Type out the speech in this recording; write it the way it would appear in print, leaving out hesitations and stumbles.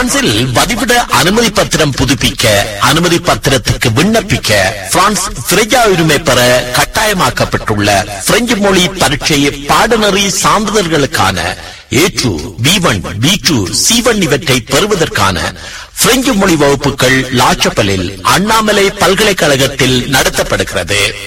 பிரான்சில் வதிவிட அனுமதி பத்திரம் புதுப்பிக்க, அனுமதி பத்திரத்துக்கு விண்ணப்பிக்க, பிரான்ஸ் பிரஜா உரிமை பெற கட்டாயமாக்கப்பட்டுள்ள பிரெஞ்சு மொழி பரீட்சை பாடநெறி சான்றிதழ்களுக்கான A2, B1, B2, C1 இவற்றை பெறுவதற்கான பிரெஞ்சு மொழி வகுப்புகள் லாச்சப்பலில் அண்ணாமலை பல்கலைக்கழகத்தில் நடத்தப்படுகிறது.